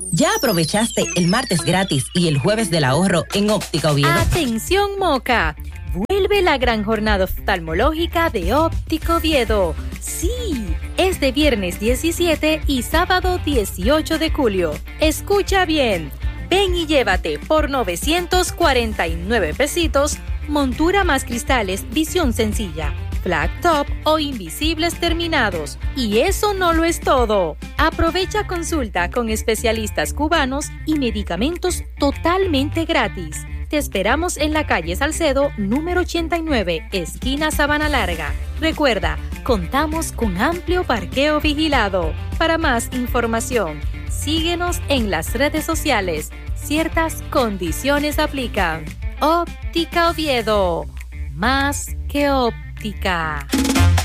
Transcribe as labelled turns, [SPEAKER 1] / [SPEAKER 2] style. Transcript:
[SPEAKER 1] ¿Ya aprovechaste el martes gratis y el jueves del ahorro en Óptica Oviedo?
[SPEAKER 2] ¡Atención, Moca! Vuelve la gran jornada oftalmológica de Óptica Oviedo. ¡Sí! Es de viernes 17 y sábado 18 de julio. Escucha bien. Ven y llévate por 949 pesitos montura más cristales, visión sencilla, flat top o invisibles terminados. Y eso no lo es todo. Aprovecha consulta con especialistas cubanos y medicamentos totalmente gratis. Te esperamos en la calle Salcedo, número 89, esquina Sabana Larga. Recuerda, contamos con amplio parqueo vigilado. Para más información, síguenos en las redes sociales. Ciertas condiciones aplican. Óptica Oviedo. Más que óptica.